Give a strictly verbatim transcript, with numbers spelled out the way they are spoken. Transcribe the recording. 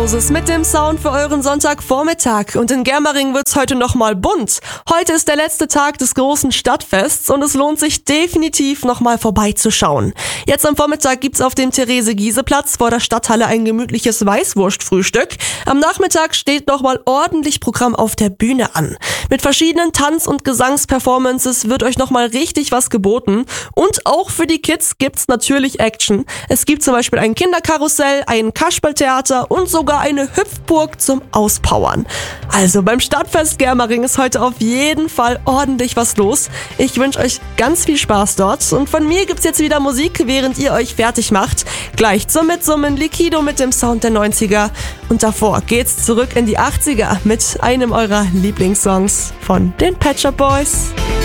Roses mit dem Sound für euren Sonntagvormittag. Und in Germering wird's heute nochmal bunt. Heute ist der letzte Tag des großen Stadtfests und es lohnt sich definitiv nochmal vorbeizuschauen. Jetzt am Vormittag gibt's auf dem Therese-Giese-Platz vor der Stadthalle ein gemütliches Weißwurstfrühstück. Am Nachmittag steht nochmal ordentlich Programm auf der Bühne an. Mit verschiedenen Tanz- und Gesangsperformances wird euch nochmal richtig was geboten. Und auch für die Kids gibt's natürlich Action. Es gibt zum Beispiel ein Kinderkarussell, ein Kasperltheater und sogar eine Hüpfburg zum Auspowern. Also beim Stadtfest Germering ist heute auf jeden Fall ordentlich was los. Ich wünsche euch ganz viel Spaß dort und von mir gibt's jetzt wieder Musik, während ihr euch fertig macht. Gleich zum Mitsummen Liquido mit dem Sound der neunziger und davor geht's zurück in die achtziger mit einem eurer Lieblingssongs von den Pet Shop Boys.